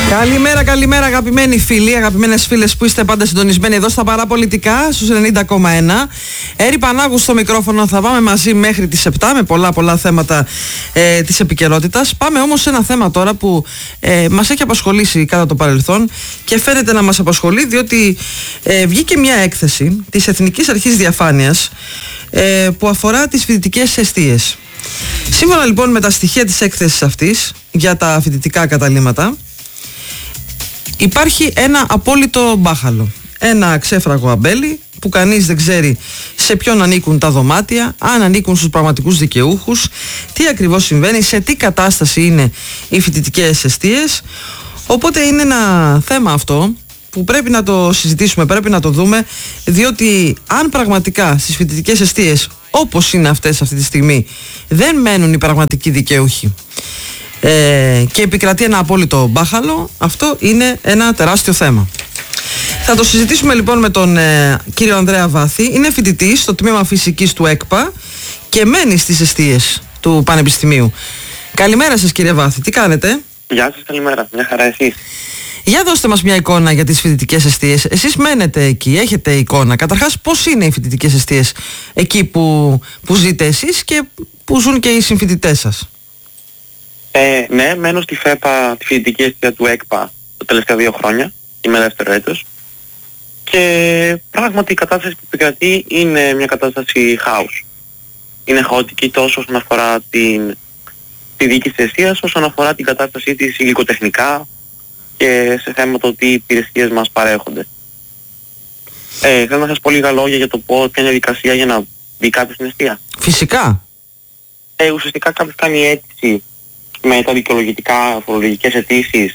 Καλημέρα αγαπημένοι φίλοι, αγαπημένες φίλες που είστε πάντα συντονισμένοι εδώ στα Παραπολιτικά στους 90,1. Έρη Πανάγου στο μικρόφωνο, θα πάμε μαζί μέχρι τις 7 με πολλά θέματα της επικαιρότητας. Πάμε όμως σε ένα θέμα τώρα που μας έχει απασχολήσει κατά το παρελθόν και φαίνεται να μας απασχολεί, διότι βγήκε μια έκθεση της Εθνικής Αρχής Διαφάνειας που αφορά τις φοιτητικές εστίες. Σύμφωνα λοιπόν με τα στοιχεία της έκθεσης αυτής για τα φοιτητικά καταλύματα, υπάρχει ένα απόλυτο μπάχαλο, ένα ξέφραγο αμπέλι που κανείς δεν ξέρει σε ποιον ανήκουν τα δωμάτια, αν ανήκουν στους πραγματικούς δικαιούχους, τι ακριβώς συμβαίνει, σε τι κατάσταση είναι οι φοιτητικές εστίες. Οπότε είναι ένα θέμα αυτό που πρέπει να το συζητήσουμε, πρέπει να το δούμε, διότι αν πραγματικά στις φοιτητικές εστίες όπως είναι αυτές αυτή τη στιγμή δεν μένουν οι πραγματικοί δικαιούχοι και επικρατεί ένα απόλυτο μπάχαλο, αυτό είναι ένα τεράστιο θέμα. Θα το συζητήσουμε λοιπόν με τον κύριο Ανδρέα Βάθη. Είναι φοιτητής στο τμήμα φυσικής του ΕΚΠΑ και μένει στις εστίες του Πανεπιστημίου. Καλημέρα σας κύριε Βάθη, τι κάνετε? Γεια σας, καλημέρα, μια χαρά, εσείς? Για δώστε μας μια εικόνα για τις φοιτητικές εστίες. Εσείς μένετε εκεί, έχετε εικόνα. Καταρχάς, πώς είναι οι φοιτητικές εστίες εκεί που ζείτε εσείς και που ζουν και οι συμφοιτητές σας? Ναι, μένω στη ΦΕΠΑ, τη φοιτητική εστία του ΕΚΠΑ, τα τελευταία 2 χρόνια. Είμαι δεύτερο έτος. Και πράγματι η κατάσταση που επικρατεί είναι μια κατάσταση χάους. Είναι χαοτική τόσο όσον αφορά τη διοίκηση της εστίας, όσον αφορά την κατάστασή της υλικοτεχνικά και σε θέματα τι υπηρεσίες μας παρέχονται. Θέλω να σας πω λίγα λόγια για το ποια είναι η διαδικασία για να μπει κάποιος στην εστία. Φυσικά. Ουσιαστικά κάποιος κάνει αίτηση με τα δικαιολογητικά φορολογικές αιτήσεις,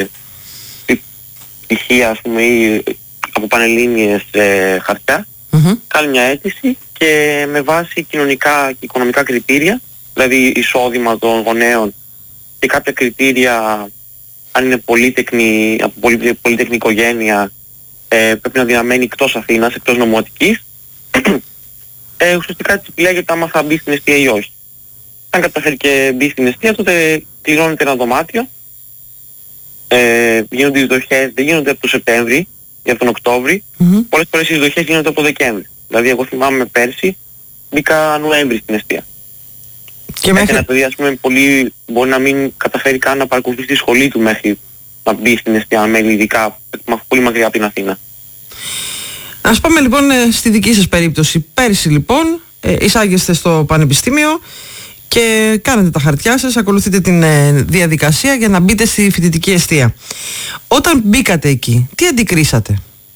πτυχία ας πούμε ή από πανελλήνιες χαρτιά, κάνει μια αίτηση και με βάση κοινωνικά και οικονομικά κριτήρια, δηλαδή εισόδημα των γονέων και κάποια κριτήρια, αν είναι πολύτεκνη, από πολύτεκνη οικογένεια, πρέπει να διαμένει εκτός Αθήνας, εκτός νομοτικής, ουσιαστικά έτσι επιλέγεται άμα θα μπει στην εστία ή όχι. Αν καταφέρει και μπει στην εστία, τότε κληρώνεται ένα δωμάτιο. Γίνονται οι δοχές, δεν γίνονται από το Σεπτέμβρη ή από τον Οκτώβρη. Πολλές φορές οι δοχές γίνονται από το Δεκέμβρη. Δηλαδή εγώ θυμάμαι πέρσι μπήκα Νοέμβρη στην εστία. Και μέχρι ένα παιδί, ας πούμε, μπορεί να μην καταφέρει καν να παρακολουθήσει τη σχολή του μέχρι να μπει στην εστία, μέλη ειδικά πολύ μακριά από την Αθήνα. Ας πάμε λοιπόν στη δική σας περίπτωση. Πέρσι λοιπόν εισάγεστε στο Πανεπιστήμιο και κάνετε τα χαρτιά σας, ακολουθείτε την διαδικασία για να μπείτε στη φοιτητική εστία. Όταν μπήκατε εκεί, τι αντικρίσατε?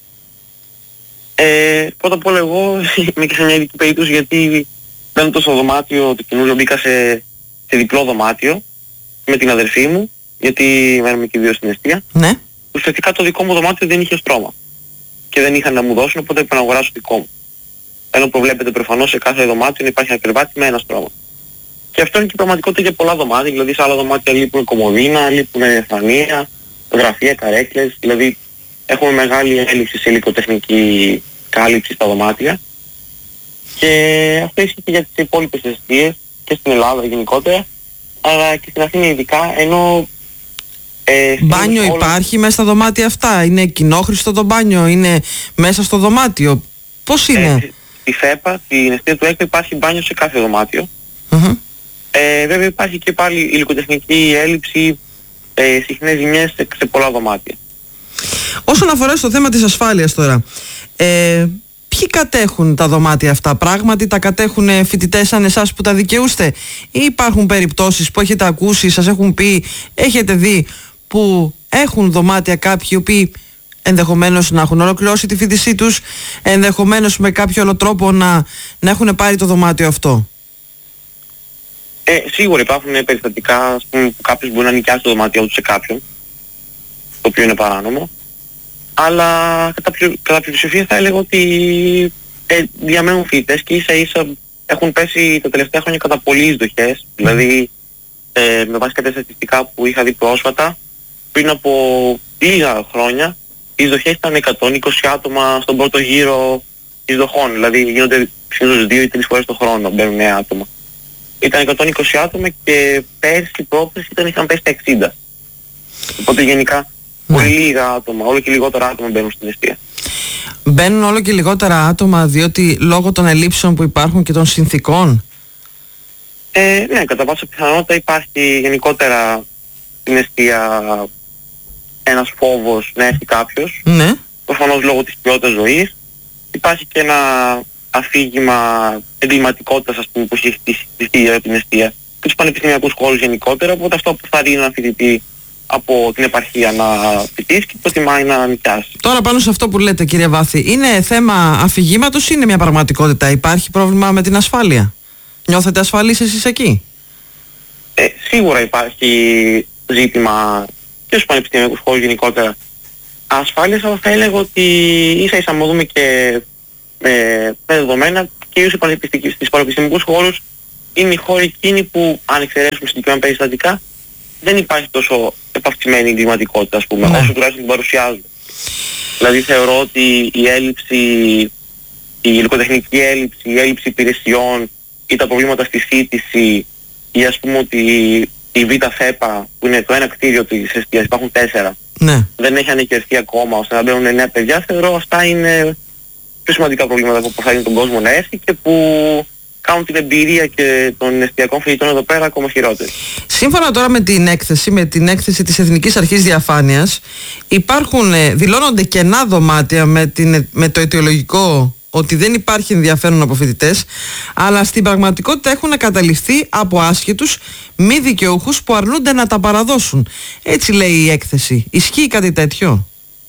Πρώτα απ' όλα εγώ είμαι και σε μια ειδική περίπτωση, γιατί μπαίνοντας στο δωμάτιο το καινούριο μπήκα σε διπλό δωμάτιο με την αδερφή μου, γιατί μένουμε και 2 στην εστία. Ναι. Ουσιαστικά το δικό μου δωμάτιο δεν είχε στρώμα και δεν είχαν να μου δώσουν, οπότε έπρεπε να αγοράσω δικό μου. Ενώ προβλέπεται προφανώς σε κάθε δωμάτιο να υπάρχει ένα κρεβάτι με ένα στρώμα. Και αυτό είναι και η πραγματικότητα για πολλά δωμάτια, δηλαδή σε άλλα δωμάτια λείπουν κομμωδίνα, λείπουν φανεία, γραφεία, καρέκλες, δηλαδή έχουμε μεγάλη έλλειψη σε υλικοτεχνική κάλυψη στα δωμάτια. Και αυτό ισχύει και για τις υπόλοιπες εστίες και στην Ελλάδα γενικότερα, αλλά και στην Αθήνα ειδικά, ενώ... Μπάνιο υπάρχει μέσα στα δωμάτια αυτά? Είναι κοινόχρηστο το μπάνιο? Είναι μέσα στο δωμάτιο? Πώς είναι? Στη ΦΕΠΑ, στην εστία του ΕΚΠΑ, υπάρχει μπάνιο σε κάθε δωμάτιο. Βέβαια υπάρχει και πάλι υλικοτεχνική έλλειψη, συχνές ζημιές σε πολλά δωμάτια. Όσον αφορά στο θέμα της ασφάλειας τώρα, ποιοι κατέχουν τα δωμάτια αυτά? Πράγματι τα κατέχουν φοιτητές σαν εσάς που τα δικαιούστε, ή υπάρχουν περιπτώσεις που έχετε ακούσει, σας έχουν πει, έχετε δει που έχουν δωμάτια κάποιοι οι οποίοι ενδεχομένως να έχουν ολοκληρώσει τη φοιτησή τους, ενδεχομένως με κάποιο άλλο τρόπο να έχουν πάρει το δωμάτιο αυτό? Σίγουρα υπάρχουν περιστατικά, ας πούμε, που κάποιος μπορεί να νοικιάσει το δωμάτιο του σε κάποιον, το οποίο είναι παράνομο, αλλά κατά πλειοψηφία θα έλεγα ότι διαμένουν φοιτητές και ίσα ίσα έχουν πέσει τα τελευταία χρόνια κατά πολύ εισδοχές. Δηλαδή με βάση κάποια στατιστικά που είχα δει πρόσφατα, πριν από λίγα χρόνια οι εισδοχές ήταν 120 άτομα στον πρώτο γύρο εισδοχών, δηλαδή γίνονται συνήθως 2 ή 3 φορές το χρόνο μπαίνουν νέα άτομα. Ήταν 120 άτομα και πέρσι πρόπερσι είχαν πέσει τα 60. Οπότε γενικά Πολύ λίγα άτομα, όλο και λιγότερα άτομα μπαίνουν στην εστία. Μπαίνουν όλο και λιγότερα άτομα διότι λόγω των ελλείψεων που υπάρχουν και των συνθήκων. Ναι, κατά πάσα πιθανότητα υπάρχει γενικότερα στην εστία ένας φόβος να έρθει κάποιος. Ναι. Προφανώς λόγω της ποιότητας ζωής. Υπάρχει και ένα αφήγημα εγκληματικότητας, ας πούμε, που έχει χτιστεί για την εστία και τους πανεπιστημιακούς χώρους γενικότερα, οπότε αυτό που θα δίνει ένα φοιτητή από την επαρχία να φοιτήσει και προτιμάει να νοικιάσει. Τώρα πάνω σε αυτό που λέτε, κύριε Βάθη, είναι θέμα αφηγήματος ή είναι μια πραγματικότητα? Υπάρχει πρόβλημα με την ασφάλεια? Νιώθετε ασφαλείς εσείς εκεί? Σίγουρα υπάρχει ζήτημα και στους πανεπιστημιακούς χώρους γενικότερα ασφάλειας, αλλά θα έλεγα ότι ίσα ίσα δούμε και με δεδομένα, κυρίως στις πανεπιστημιακούς χώρους είναι οι χώροι εκείνοι που, αν εξαιρέσουμε συγκεκριμένα περιστατικά, δεν υπάρχει τόσο επαυξημένη εγκληματικότητα, ας πούμε, όσο τουλάχιστον την παρουσιάζουν. Δηλαδή θεωρώ ότι η έλλειψη, η υλικοτεχνική έλλειψη, η έλλειψη υπηρεσιών ή τα προβλήματα στη σύντηση ή ας πούμε ότι η Β' ΦΕΠΑ, που είναι το ένα κτίριο της εστίας, υπάρχουν 4, δεν έχει ανοικιαστεί ακόμα ώστε να μπαίνουν 9 παιδιά, θεωρώ αυτά είναι πιο σημαντικά προβλήματα που αποθαρρύνουν τον κόσμο να έρθει και που κάνουν την εμπειρία και των εστιακών φοιτητών εδώ πέρα ακόμα χειρότερη. Σύμφωνα τώρα με την έκθεση της Εθνικής Αρχής Διαφάνειας, δηλώνονται κενά δωμάτια με το αιτιολογικό ότι δεν υπάρχει ενδιαφέρον από φοιτητές, αλλά στην πραγματικότητα έχουν καταληφθεί από άσχετους μη δικαιούχους που αρνούνται να τα παραδώσουν. Έτσι λέει η έκθεση. Ισχύει κάτι τέτοιο?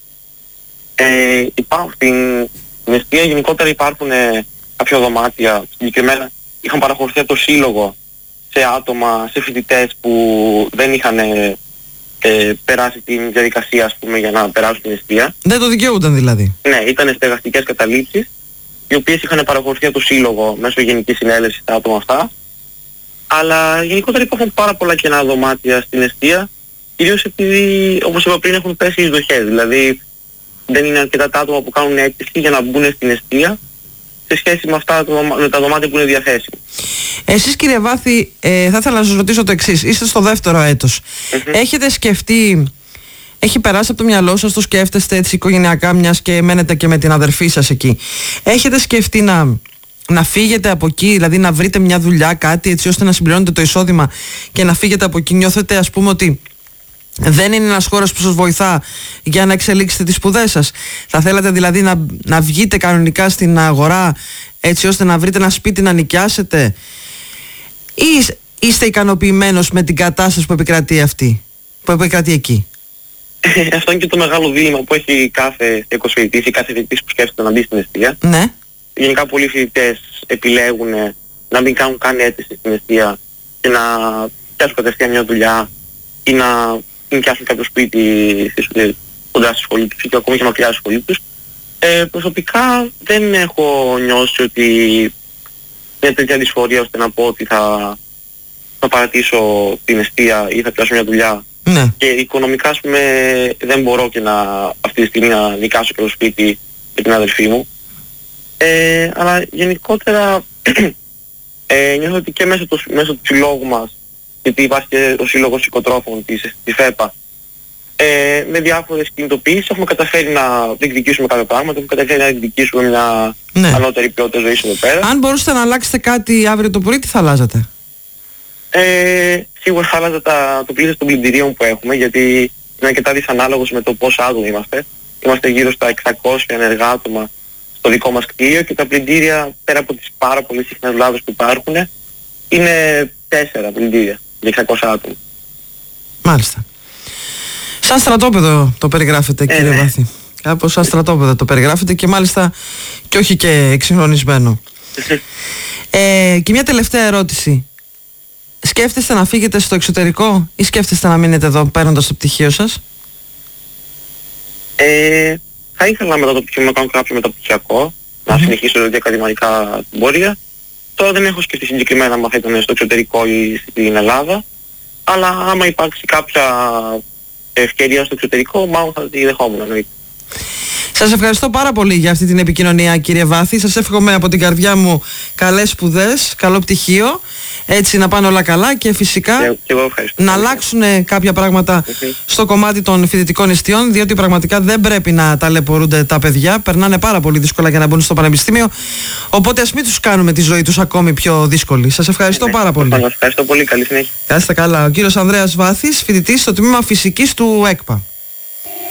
Στην εστία γενικότερα υπάρχουν κάποια δωμάτια, συγκεκριμένα είχαν παραχωρηθεί από το σύλλογο σε άτομα, σε φοιτητές που δεν είχαν περάσει την διαδικασία, ας πούμε, για να περάσουν την εστία. Δεν το δικαιούταν δηλαδή? Ναι, ήταν στεγαστικές καταλήψεις, οι οποίες είχαν παραχωρηθεί από το σύλλογο μέσω γενικής συνέλευσης τα άτομα αυτά. Αλλά γενικότερα υπάρχουν πάρα πολλά κενά δωμάτια στην εστία, κυρίως επειδή, όπως είπα πριν, έχουν πέσει εισδοχές. Δηλαδή δεν είναι αρκετά τα άτομα που κάνουν αίτηση για να μπουν στην εστία σε σχέση με αυτά με τα δωμάτια που είναι διαθέσιμα. Εσείς, κύριε Βάθη, θα ήθελα να σας ρωτήσω το εξής. Είστε στο δεύτερο έτος. Έχετε σκεφτεί, έχει περάσει από το μυαλό σας, το σκέφτεστε έτσι οικογενειακά, μιας και μένετε και με την αδερφή σας εκεί? Έχετε σκεφτεί να φύγετε από εκεί, δηλαδή να βρείτε μια δουλειά, κάτι έτσι ώστε να συμπληρώνετε το εισόδημα και να φύγετε από εκεί? Νιώθετε, ας πούμε, ότι δεν είναι ένας χώρος που σας βοηθά για να εξελίξετε τις σπουδές σας? Θα θέλατε δηλαδή να βγείτε κανονικά στην αγορά έτσι ώστε να βρείτε ένα σπίτι να νοικιάσετε, ή είστε ικανοποιημένος με την κατάσταση που επικρατεί εκεί? Αυτό είναι και το μεγάλο δίλημμα που έχει κάθε φοιτητής ή κάθε φοιτητής που σκέφτεται να μπει στην εστία. Ναι. Γενικά πολλοί φοιτητές επιλέγουν να μην κάνουν καν αίτηση στην εστία και να πιάσουν κατευθείαν μια δουλειά ή να νοικιάσουν κάποιο σπίτι κοντά στη σχολή τους ή και ακόμη και μακριά στη σχολή τους. Προσωπικά δεν έχω νιώσει ότι μια τέτοια δυσφορία ώστε να πω ότι θα παρατήσω την εστία ή θα πιάσω μια δουλειά. Ναι. Και οικονομικά, ας πούμε, δεν μπορώ και αυτή τη στιγμή να νοικάσω και το σπίτι για την αδελφή μου. Αλλά γενικότερα νιώθω ότι και μέσω του συλλόγου μας, γιατί υπάρχει και ο σύλλογος οικοτρόφων της ΦΕΠΑ, με διάφορες κινητοποιήσεις έχουμε καταφέρει να διεκδικήσουμε κάποια πράγματα, έχουμε καταφέρει να διεκδικήσουμε μια ανώτερη ποιότητα ζωής εδώ πέρα. Αν μπορούσατε να αλλάξετε κάτι αύριο το πρωί, τι θα αλλάζατε? Σίγουρα θα άλλαζα το πλήθος των πλυντηρίων που έχουμε, γιατί είναι αρκετά δυσανάλογος με το πόσα άτομα είμαστε. Είμαστε γύρω στα 600 ενεργά άτομα στο δικό μας κτίριο και τα πλυντήρια, πέρα από τις πάρα πολύ συχνές βλάβες που υπάρχουν, είναι 4 πλυντήρια για 600 άτομα. Μάλιστα. Σαν στρατόπεδο το περιγράφετε, κύριε Βάθη. Κάπως σαν στρατόπεδο το περιγράφετε και μάλιστα και όχι και εξυγχρονισμένο. Και μια τελευταία ερώτηση. Σκέφτεστε να φύγετε στο εξωτερικό ή σκέφτεστε να μείνετε εδώ παίρνοντας το πτυχίο σας? Θα ήθελα μετά το πτυχίο να κάνω κάποιο μεταπτυχιακό, να συνεχίσω δηλαδή ακαδημαϊκά την πορεία. Τώρα δεν έχω σκεφτεί συγκεκριμένα αν θα ήταν στο εξωτερικό ή στην Ελλάδα, αλλά άμα υπάρξει κάποια ευκαιρία στο εξωτερικό, μάλλον θα τη δεχόμουν, εννοείται. Σας ευχαριστώ πάρα πολύ για αυτή την επικοινωνία, κύριε Βάθη. Σας εύχομαι από την καρδιά μου καλές σπουδές, καλό πτυχίο. έτσι να πάνε όλα καλά και φυσικά Και εγώ ευχαριστώ. να αλλάξουν κάποια πράγματα στο κομμάτι των φοιτητικών εστιών, διότι πραγματικά δεν πρέπει να ταλαιπωρούνται τα παιδιά. Περνάνε πάρα πολύ δύσκολα για να μπουν στο πανεπιστήμιο. Οπότε ας μην τους κάνουμε τη ζωή τους ακόμη πιο δύσκολη. Σας ευχαριστώ πάρα πολύ. Σας ευχαριστώ πολύ. Καλή συνέχεια. Κάστε καλά. Ο κύριος Ανδρέας Βάθης, φοιτητής στο τμήμα Φυσικής του ΕΚΠΑ.